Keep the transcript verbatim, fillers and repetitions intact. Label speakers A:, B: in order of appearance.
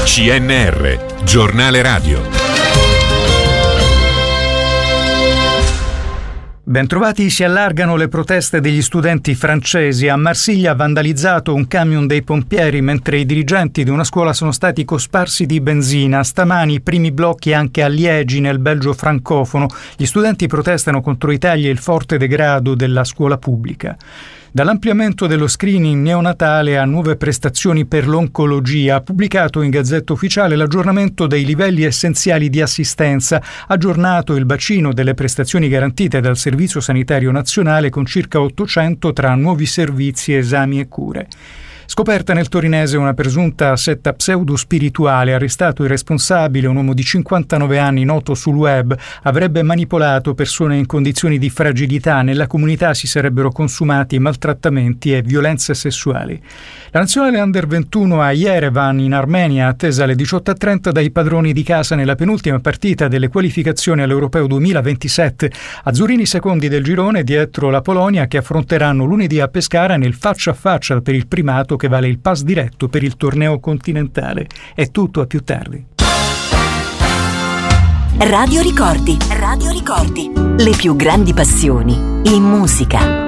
A: C N R, giornale radio.
B: Bentrovati, si allargano le proteste degli studenti francesi. A Marsiglia ha vandalizzato un camion dei pompieri mentre i dirigenti di una scuola sono stati cosparsi di benzina. Stamani i primi blocchi anche a Liegi, nel Belgio francofono. Gli studenti protestano contro i tagli e il forte degrado della scuola pubblica. Dall'ampliamento dello screening neonatale a nuove prestazioni per l'oncologia, ha pubblicato in Gazzetta Ufficiale l'aggiornamento dei livelli essenziali di assistenza, aggiornato il bacino delle prestazioni garantite dal Servizio Sanitario Nazionale con circa ottocento tra nuovi servizi, esami e cure. Scoperta nel torinese una presunta setta pseudo-spirituale, arrestato il responsabile, un uomo di cinquantanove anni noto sul web, avrebbe manipolato persone in condizioni di fragilità. Nella comunità si sarebbero consumati maltrattamenti e violenze sessuali. La nazionale under ventuno a Yerevan, in Armenia, attesa alle diciotto e trenta dai padroni di casa nella penultima partita delle qualificazioni all'Europeo duemilaventisette. Azzurrini secondi del girone dietro la Polonia, che affronteranno lunedì a Pescara nel faccia a faccia per il primato che vale il pass diretto per il torneo continentale. È tutto, a più tardi.
C: Radio Ricordi, Radio Ricordi, le più grandi passioni in musica.